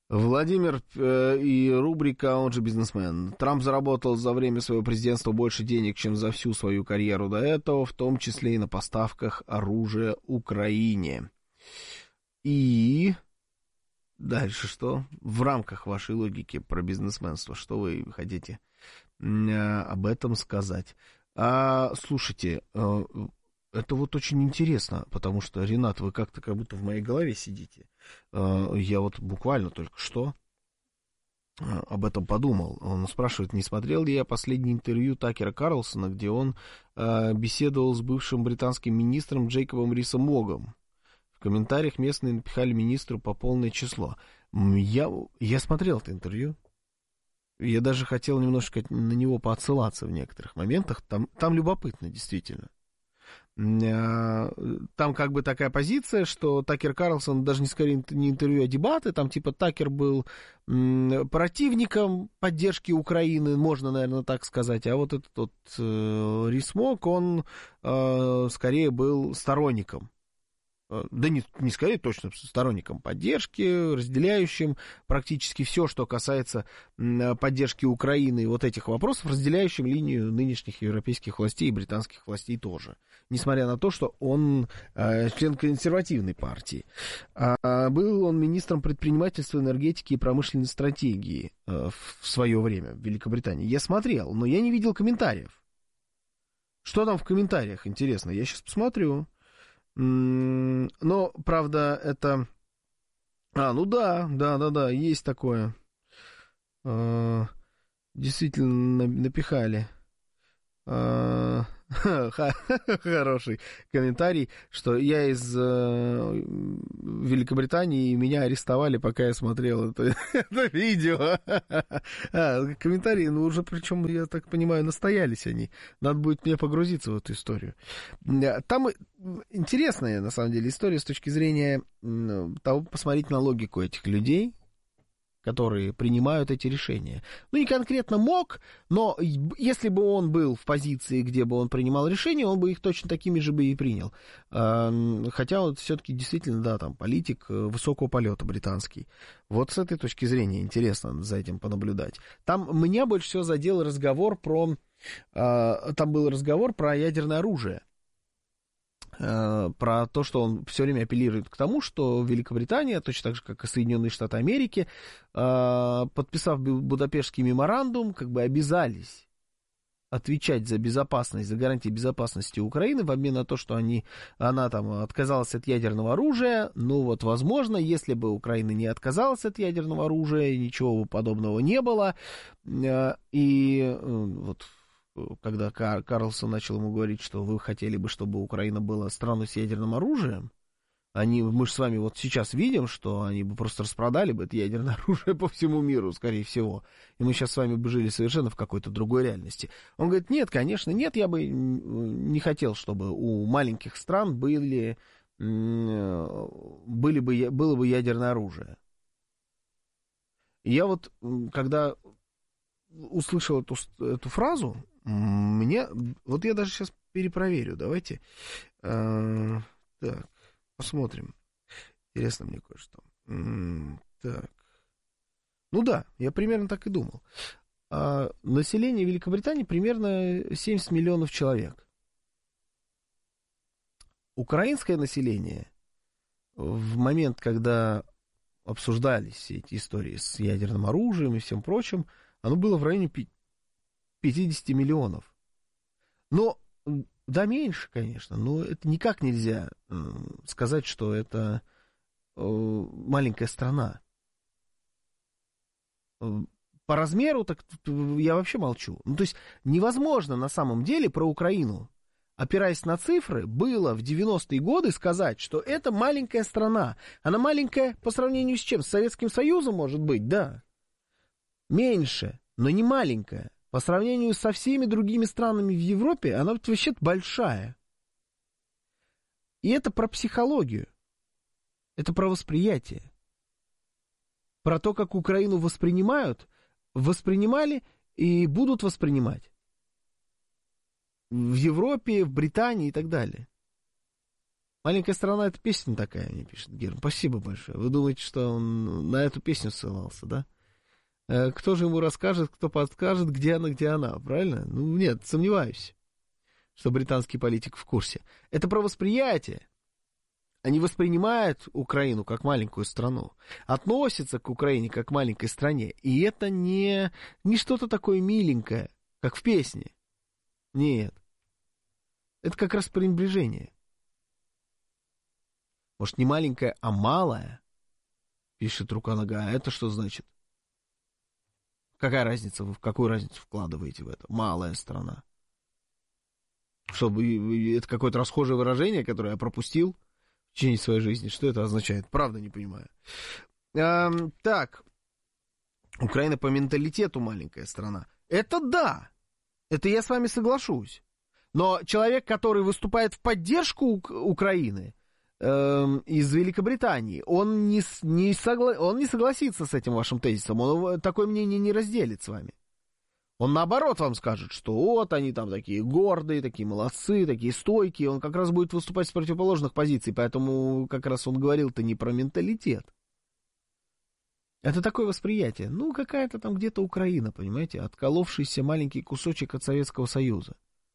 Владимир и рубрика «Он же бизнесмен». Трамп заработал за время своего президентства больше денег, чем за всю свою карьеру до этого, в том числе и на поставках оружия Украине. И дальше что? В рамках вашей логики про бизнесменство, что вы хотите об этом сказать? Слушайте, это вот очень интересно, потому что, Ренат, вы как-то как будто в моей голове сидите. Я вот буквально только что об этом подумал. Он спрашивает, не смотрел ли я последнее интервью Такера Карлсона, где он беседовал с бывшим британским министром Джейкобом Рисом-Могом. В комментариях местные напихали министру по полное число. Я смотрел это интервью. Я даже хотел немножко на него поотсылаться в некоторых моментах. Там любопытно, действительно. Там как бы такая позиция, что Такер Карлсон, даже не скорее не интервью, а дебаты, там типа Такер был противником поддержки Украины, можно, наверное, так сказать, а вот этот вот Рис-Мог, он скорее был сторонником. Да не скорее, точно сторонником поддержки, разделяющим практически все, что касается поддержки Украины и вот этих вопросов, разделяющим линию нынешних европейских властей и британских властей тоже. Несмотря на то, что он член консервативной партии. Был он министром предпринимательства, энергетики и промышленной стратегии в свое время в Великобритании. Я смотрел, но я не видел комментариев. Что там в комментариях, интересно? Я сейчас посмотрю. Но, правда, это... ну да, есть такое. Действительно напихали. Хороший комментарий, что я из Великобритании, и меня арестовали, пока я смотрел это видео. Комментарии, уже причем, я так понимаю, настоялись они. Надо будет мне погрузиться в эту историю. Там интересная, на самом деле, история с точки зрения того, посмотреть на логику этих людей, которые принимают эти решения. Не конкретно Мог, но если бы он был в позиции, где бы он принимал решения, он бы их точно такими же бы и принял. Хотя он все-таки действительно, да, там политик высокого полета британский. Вот с этой точки зрения интересно за этим понаблюдать. Там меня больше всего задел разговор про... Там был разговор про ядерное оружие. Про то, что он все время апеллирует к тому, что Великобритания, точно так же, как и Соединенные Штаты Америки, подписав Будапештский меморандум, как бы обязались отвечать за безопасность, за гарантии безопасности Украины в обмен на то, что она там отказалась от ядерного оружия. Возможно, если бы Украина не отказалась от ядерного оружия, ничего подобного не было. И вот... Когда Карлсон начал ему говорить, что вы хотели бы, чтобы Украина была страной с ядерным оружием, мы же с вами вот сейчас видим, что они бы просто распродали бы это ядерное оружие по всему миру, скорее всего. И мы сейчас с вами бы жили совершенно в какой-то другой реальности. Он говорит, нет, конечно, нет, я бы не хотел, чтобы у маленьких стран было бы ядерное оружие. И я вот, когда услышал эту фразу, вот я даже сейчас перепроверю, давайте. Так, посмотрим. Интересно мне кое-что. Так. Да, я примерно так и думал. Население Великобритании примерно 70 миллионов человек. Украинское население в момент, когда обсуждались все эти истории с ядерным оружием и всем прочим, оно было в районе 50 миллионов. Да, меньше, конечно, но это никак нельзя сказать, что это маленькая страна. По размеру, так я вообще молчу. То есть невозможно на самом деле про Украину, опираясь на цифры, было в 90-е годы сказать, что это маленькая страна. Она маленькая по сравнению с чем? С Советским Союзом, может быть, да. Меньше, но не маленькая. По сравнению со всеми другими странами в Европе, она вообще-то большая. И это про психологию. Это про восприятие. Про то, как Украину воспринимали и будут воспринимать. В Европе, в Британии и так далее. Маленькая страна — это песня такая, мне пишет Герм. Спасибо большое. Вы думаете, что он на эту песню ссылался, да? Кто же ему расскажет, кто подскажет, где она, правильно? Ну, нет, сомневаюсь, что британский политик в курсе. Это про восприятие. Они воспринимают Украину как маленькую страну, относятся к Украине как к маленькой стране. И это не что-то такое миленькое, как в песне. Нет. Это как раз пренебрежение. Может, не маленькая, а малая, пишет Рука-Нога. А это что значит? Какая разница? Вы в какую разницу вкладываете в это? Малая страна. Чтобы это какое-то расхожее выражение, которое я пропустил в течение своей жизни. Что это означает? Правда не понимаю. Так. Украина по менталитету маленькая страна. Это да. Это я с вами соглашусь. Но человек, который выступает в поддержку Украины из Великобритании, он не согласится с этим вашим тезисом. Он такое мнение не разделит с вами. Он наоборот вам скажет, что вот они там такие гордые, такие молодцы, такие стойкие. Он как раз будет выступать с противоположных позиций, поэтому как раз он говорил-то не про менталитет. Это такое восприятие. Ну, какая-то там где-то Украина, понимаете, отколовшийся маленький кусочек от Советского Союза.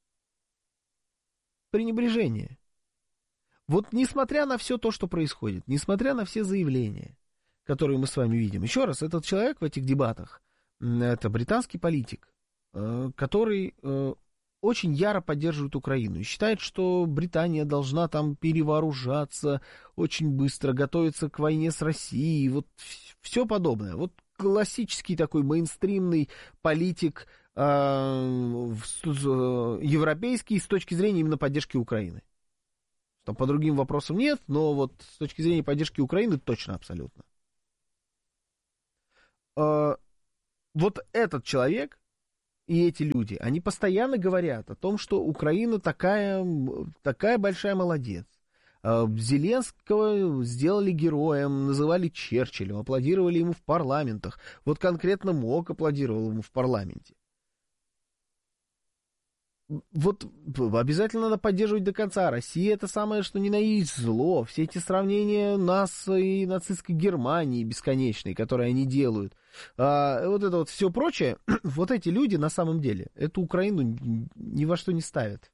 Пренебрежение. Вот несмотря на все то, что происходит, несмотря на все заявления, которые мы с вами видим, еще раз, этот человек в этих дебатах, это британский политик, который очень яро поддерживает Украину и считает, что Британия должна там перевооружаться очень быстро, готовиться к войне с Россией, вот все подобное. Вот классический такой мейнстримный политик европейский с точки зрения именно поддержки Украины. Там по другим вопросам нет, но вот с точки зрения поддержки Украины точно абсолютно. Вот этот человек и эти люди, они постоянно говорят о том, что Украина такая большая молодец. Зеленского сделали героем, называли Черчиллем, аплодировали ему в парламентах. Вот конкретно МОК аплодировал ему в парламенте. Вот обязательно надо поддерживать до конца. Россия — это самое, что ни на есть зло. Все эти сравнения нас и нацистской Германии бесконечные, которые они делают. Вот это вот все прочее. Вот эти люди на самом деле эту Украину ни во что не ставят.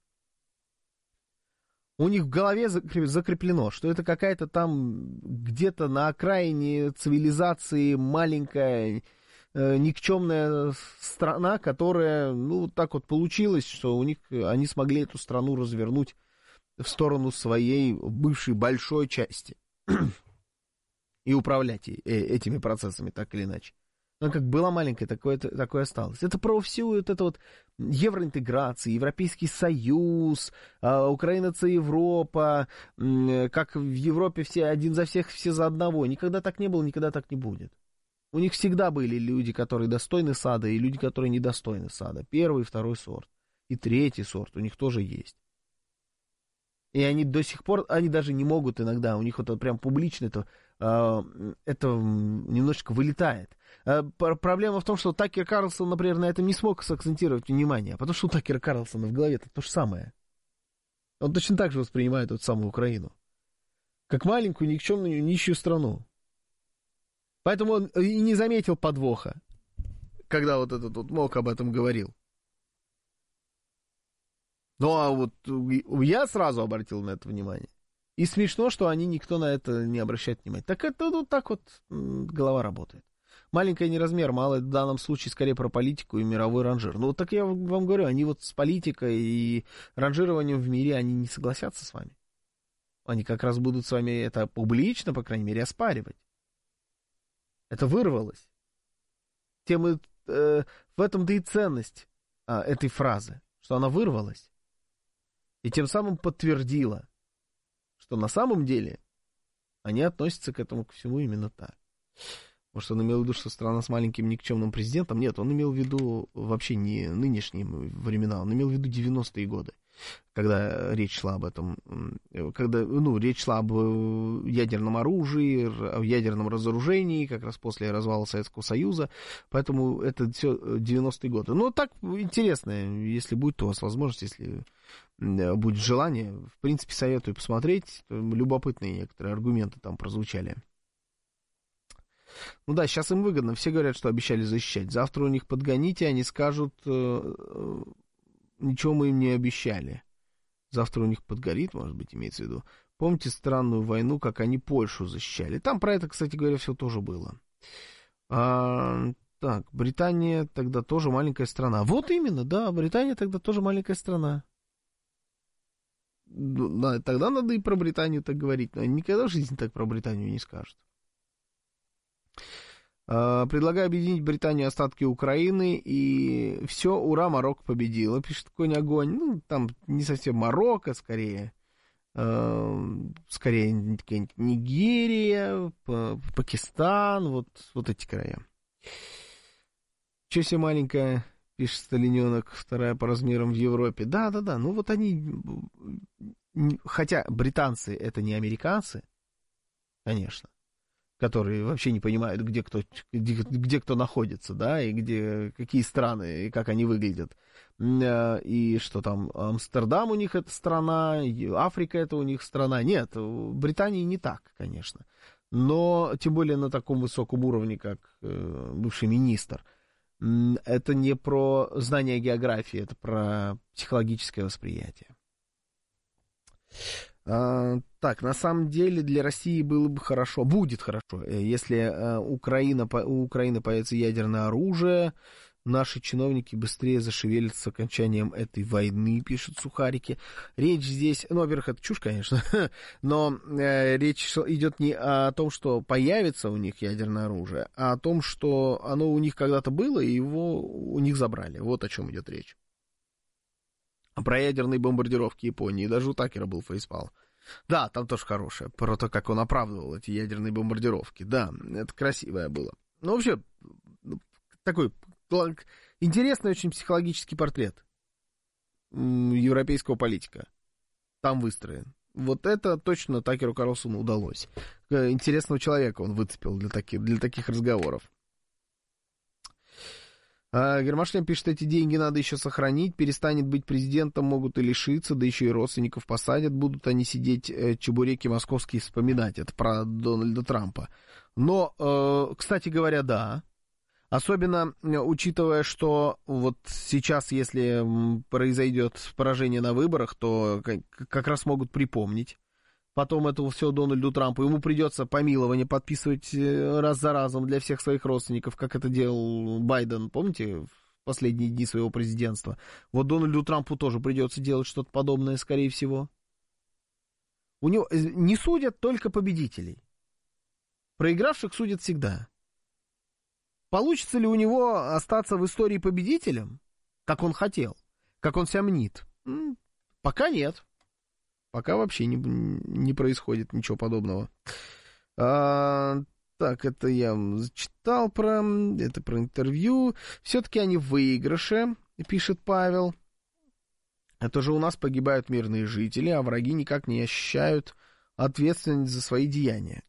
У них в голове закреплено, что это какая-то там где-то на окраине цивилизации маленькая никчемная страна, которая, ну, так вот получилось, что они смогли эту страну развернуть в сторону своей бывшей большой части и управлять этими процессами так или иначе. Она как была маленькая, такое осталось. Это про всю вот эту вот евроинтеграцию, Европейский Союз, Украина — это Европа, как в Европе все один за всех, все за одного. Никогда так не было, никогда так не будет. У них всегда были люди, которые достойны сада, и люди, которые недостойны сада. Первый, второй сорт. И третий сорт у них тоже есть. И они до сих пор, они даже не могут иногда, у них это прям публично, это немножечко вылетает. Проблема в том, что Такер Карлсон, например, на этом не смог сакцентировать внимание, потому что у Такера Карлсона в голове это то же самое. Он точно так же воспринимает эту самую Украину. Как маленькую, никчемную, нищую страну. Поэтому он и не заметил подвоха, когда вот этот вот МОК об этом говорил. Ну, а вот я сразу обратил на это внимание. И смешно, что никто на это не обращает внимания. Так это вот так вот голова работает. Маленькая не размер, малая в данном случае скорее про политику и мировой ранжир. Ну, вот так я вам говорю, они вот с политикой и ранжированием в мире, они не согласятся с вами. Они как раз будут с вами это публично, по крайней мере, оспаривать. Это вырвалось. В этом-то и ценность этой фразы, что она вырвалась. И тем самым подтвердила, что на самом деле они относятся к этому ко всему именно так. Может, он имел в виду, что страна с маленьким никчемным президентом? Нет, он имел в виду вообще не нынешние времена, он имел в виду 90-е годы. когда речь шла об этом, когда, ну, речь шла об ядерном оружии, о ядерном разоружении, как раз после развала Советского Союза, поэтому это все 90-е годы. Но так интересно, если будет у вас возможность, если будет желание, в принципе, советую посмотреть, любопытные некоторые аргументы там прозвучали. Ну да, сейчас им выгодно, все говорят, что обещали защищать, завтра у них подгоните, они скажут, ничего мы им не обещали. Завтра у них подгорит, может быть, имеется в виду. Помните странную войну, как они Польшу защищали? Там про это, кстати говоря, все тоже было. Так, Британия тогда тоже маленькая страна. Вот именно, да, Британия тогда тоже маленькая страна. Да, тогда надо и про Британию так говорить, но они никогда в жизни так про Британию не скажут. Предлагаю объединить Британию и остатки Украины, и все, ура, Марокко победила, пишет Конь Огонь. Ну, там не совсем Марокко, скорее какая-нибудь Нигерия, Пакистан, вот эти края. Че себе маленькая, пишет Сталиненок, вторая по размерам в Европе. Да, ну вот они, хотя британцы это не американцы, конечно, которые вообще не понимают, где кто находится, да, и где, какие страны, и как они выглядят. И что там, Амстердам у них это страна, Африка это у них страна. Нет, в Британии не так, конечно. Но, тем более на таком высоком уровне, как бывший министр. Это не про знание географии, это про психологическое восприятие. Так, на самом деле для России было бы хорошо, будет хорошо, если у Украины появится ядерное оружие, наши чиновники быстрее зашевелятся с окончанием этой войны, пишут Сухарики. Речь здесь, ну, во-первых, это чушь, конечно, но речь идет не о том, что появится у них ядерное оружие, а о том, что оно у них когда-то было, и его у них забрали. Вот о чем идет речь. Про ядерные бомбардировки Японии. Даже у Такера был фейспал. Да, там тоже хорошее. Про то, как он оправдывал эти ядерные бомбардировки. Да, это красивое было. Ну, вообще, такой интересный очень психологический портрет европейского политика. Там выстроен. Вот это точно Такеру Карлсону удалось. Интересного человека он выцепил для таких разговоров. Гермашлем пишет, эти деньги надо еще сохранить, перестанет быть президентом, могут и лишиться, да еще и родственников посадят, будут они сидеть, чебуреки московские вспоминать, это про Дональда Трампа. Но, кстати говоря, да, особенно учитывая, что вот сейчас, если произойдет поражение на выборах, то как раз могут припомнить. Потом этого все Дональду Трампу. Ему придется помилование подписывать раз за разом для всех своих родственников, как это делал Байден, помните, в последние дни своего президентства. Вот Дональду Трампу тоже придется делать что-то подобное, скорее всего. У него не судят только победителей. Проигравших судят всегда. Получится ли у него остаться в истории победителем, как он хотел, как он себя мнит? Пока нет. Пока вообще не происходит ничего подобного. Так, это я зачитал про интервью. Все-таки они в выигрыше, пишет Павел. Это же у нас погибают мирные жители, а враги никак не ощущают ответственность за свои деяния.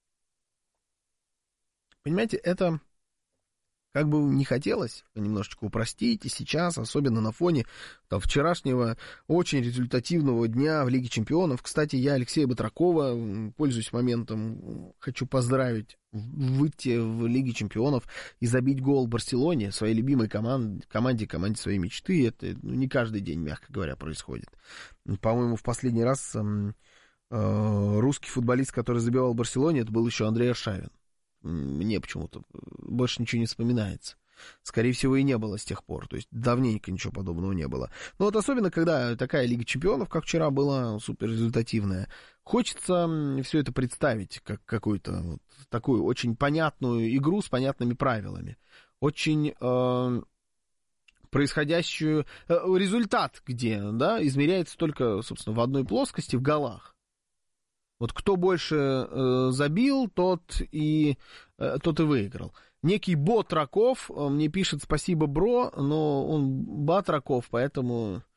Понимаете, это как бы не хотелось немножечко упростить, и сейчас, особенно на фоне там, вчерашнего очень результативного дня в Лиге Чемпионов. Кстати, я Алексея Батракова, пользуясь моментом, хочу поздравить, выйти в Лиге Чемпионов и забить гол Барселоне, своей любимой команде своей мечты. Это не каждый день, мягко говоря, происходит. По-моему, в последний раз русский футболист, который забивал Барселоне, это был еще Андрей Аршавин. Мне почему-то больше ничего не вспоминается. Скорее всего, и не было с тех пор. То есть давненько ничего подобного не было. Но вот особенно, когда такая Лига Чемпионов, как вчера, была суперрезультативная, хочется все это представить как какую-то вот такую очень понятную игру с понятными правилами. Очень происходящую... результат где, да, измеряется только, собственно, в одной плоскости, в голах. Вот кто больше забил, тот и выиграл. Некий Бот Раков мне пишет: спасибо, бро, но он Бат Раков, поэтому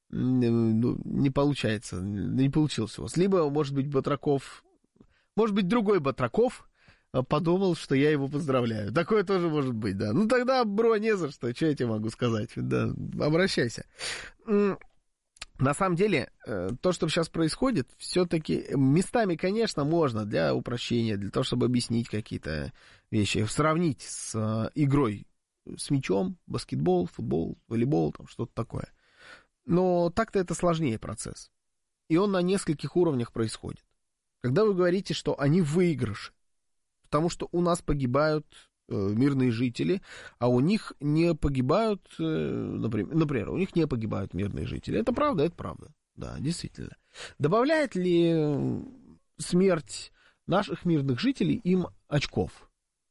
не получается, не получилось у вас. Либо, может быть, Батраков, может быть, другой Батраков подумал, что я его поздравляю. Такое тоже может быть, да. Ну, тогда, бро, не за что, что я тебе могу сказать? Да, обращайся. На самом деле, то, что сейчас происходит, все-таки местами, конечно, можно для упрощения, для того, чтобы объяснить какие-то вещи, сравнить с игрой с мячом, баскетбол, футбол, волейбол, там что-то такое. Но так-то это сложнее процесс. И он на нескольких уровнях происходит. Когда вы говорите, что они в выигрыше, потому что у нас погибают мирные жители, а у них не погибают, например, у них не погибают мирные жители. Это правда, да, действительно. Добавляет ли смерть наших мирных жителей им очков?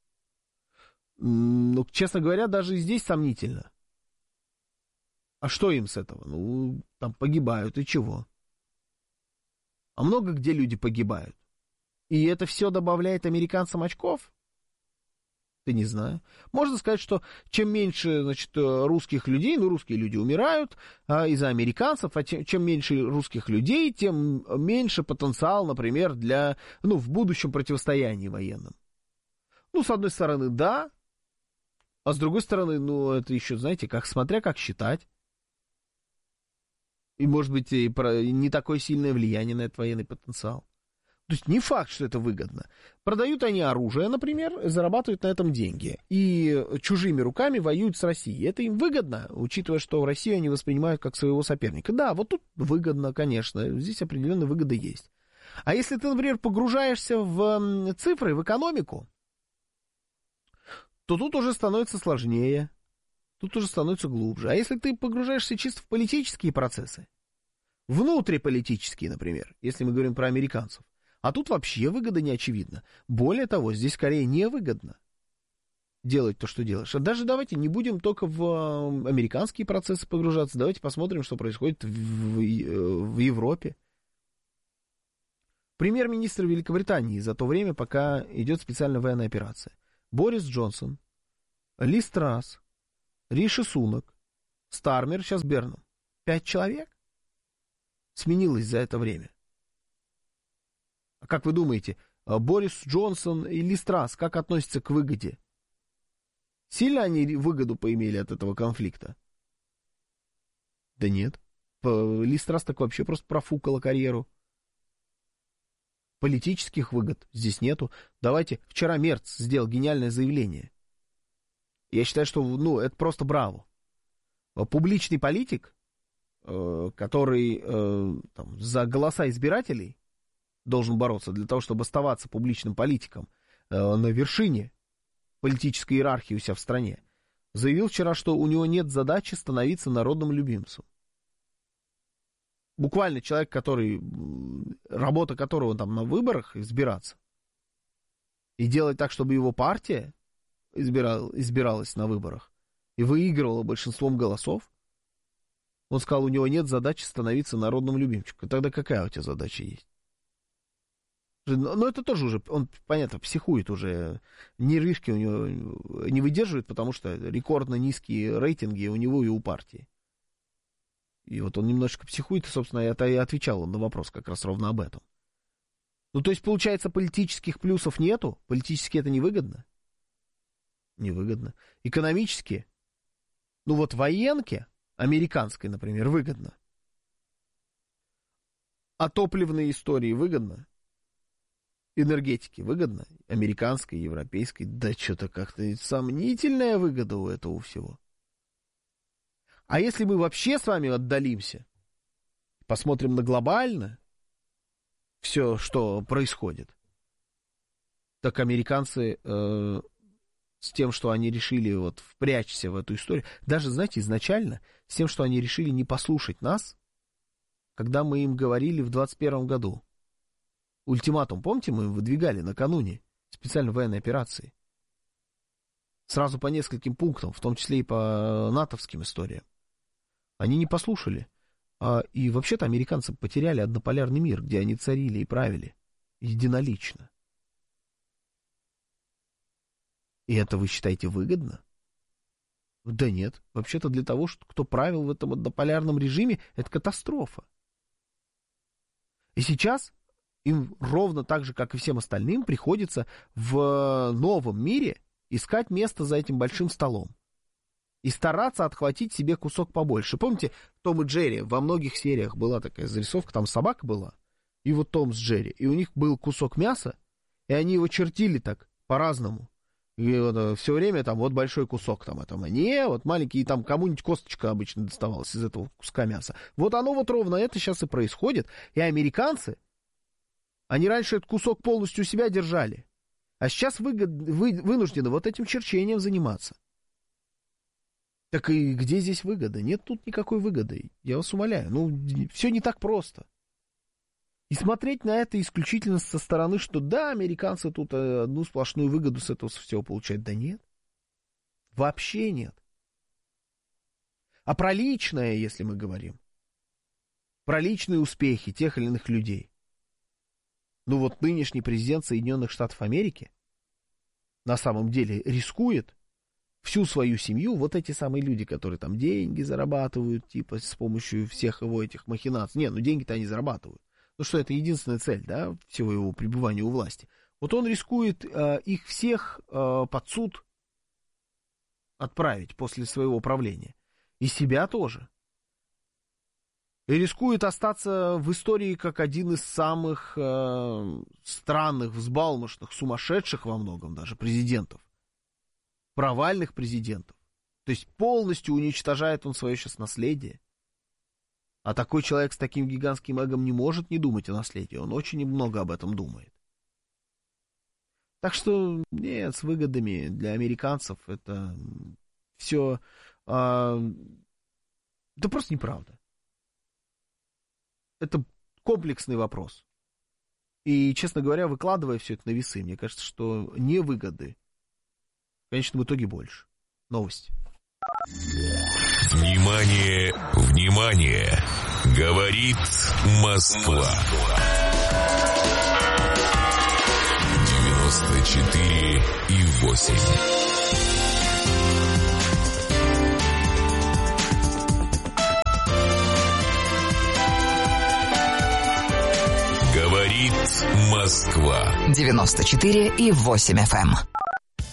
Ну, честно говоря, даже здесь сомнительно. А что им с этого? Ну, там погибают, и чего? А много где люди погибают. И это все добавляет американцам очков? Да не знаю. Можно сказать, что чем меньше, значит, русских людей, ну, русские люди умирают из-за американцев, а чем меньше русских людей, тем меньше потенциал, например, для, ну, в будущем противостоянии военном. Ну, с одной стороны, да, а с другой стороны, ну, это еще, знаете, смотря как считать. И, может быть, и не такое сильное влияние на этот военный потенциал. То есть не факт, что это выгодно. Продают они оружие, например, зарабатывают на этом деньги. И чужими руками воюют с Россией. Это им выгодно, учитывая, что Россию они воспринимают как своего соперника. Да, вот тут выгодно, конечно. Здесь определенная выгода есть. А если ты, например, погружаешься в цифры, в экономику, то тут уже становится сложнее. Тут уже становится глубже. А если ты погружаешься чисто в политические процессы, внутриполитические, например, если мы говорим про американцев, а тут вообще выгода не очевидна. Более того, здесь скорее невыгодно делать то, что делаешь. А даже давайте не будем только в американские процессы погружаться, давайте посмотрим, что происходит в Европе. Премьер-министр Великобритании за то время, пока идет специальная военная операция. Борис Джонсон, Ли Страс, Риши Сунак, Стармер, сейчас Бернам. 5 человек сменилось за это время. А как вы думаете, Борис Джонсон и Ли Страс как относятся к выгоде? Сильно они выгоду поимели от этого конфликта? Да нет. Ли Страс так вообще просто профукала карьеру. Политических выгод здесь нету. Давайте, вчера Мерц сделал гениальное заявление. Я считаю, что, ну, это просто браво. Публичный политик, который там, за голоса избирателей должен бороться для того, чтобы оставаться публичным политиком на вершине политической иерархии у себя в стране, заявил вчера, что у него нет задачи становиться народным любимцем. Буквально человек, работа которого там на выборах избираться, и делать так, чтобы его партия избиралась на выборах и выигрывала большинством голосов, он сказал, у него нет задачи становиться народным любимчиком. Тогда какая у тебя задача есть? Но это тоже уже, он, понятно, психует уже, нервишки у него не выдерживает, потому что рекордно низкие рейтинги у него и у партии. И вот он немножечко психует, и, собственно, это и отвечал на вопрос как раз ровно об этом. Ну, то есть, получается, политических плюсов нету? Политически это невыгодно? Невыгодно. Экономически? Ну, вот военке, американской, например, выгодно. А топливные истории выгодно? Энергетики выгодно? Американской, европейской? Да что-то как-то сомнительная выгода у этого всего. А если мы вообще с вами отдалимся, посмотрим на глобально все, что происходит, так американцы с тем, что они решили вот впрячься в эту историю, даже, знаете, изначально, с тем, что они решили не послушать нас, когда мы им говорили в 2021 году. Ультиматум, помните, мы им выдвигали накануне специальной военной операции? Сразу по нескольким пунктам, в том числе и по натовским историям. Они не послушали. И вообще-то американцы потеряли однополярный мир, где они царили и правили единолично. И это вы считаете выгодно? Да нет, вообще-то для того, кто правил в этом однополярном режиме, это катастрофа. И сейчас им ровно так же, как и всем остальным, приходится в новом мире искать место за этим большим столом. И стараться отхватить себе кусок побольше. Помните, Том и Джерри, во многих сериях была такая зарисовка, там собака была, и вот Том с Джерри. И у них был кусок мяса, и они его чертили так, по-разному. И вот все время там вот большой кусок там этого, вот маленький, и там кому-нибудь косточка обычно доставалась из этого куска мяса. Вот оно вот ровно это сейчас и происходит. И американцы, они раньше этот кусок полностью у себя держали, а сейчас вынуждены вот этим черчением заниматься. Так и где здесь выгода? Нет тут никакой выгоды, я вас умоляю. Все не так просто. И смотреть на это исключительно со стороны, что да, американцы тут одну сплошную выгоду с этого всего получают. Да нет. Вообще нет. А про личное, если мы говорим, про личные успехи тех или иных людей. Вот нынешний президент Соединенных Штатов Америки на самом деле рискует всю свою семью, вот эти самые люди, которые там деньги зарабатывают, типа с помощью всех его этих махинаций. Деньги-то они зарабатывают. Что это единственная цель, да, всего его пребывания у власти. Вот он рискует их всех под суд отправить после своего правления. И себя тоже. И рискует остаться в истории как один из самых странных, взбалмошных, сумасшедших во многом даже президентов. Провальных президентов. То есть полностью уничтожает он свое сейчас наследие. А такой человек с таким гигантским эгом не может не думать о наследии. Он очень много об этом думает. Так что, нет, с выгодами для американцев это все... это просто неправда. Это комплексный вопрос. И, честно говоря, выкладывая все это на весы, мне кажется, что невыгоды в конечном итоге больше. Новости. Внимание, внимание! Говорит Москва. 94,8. Говорит Москва. 94,8 FM.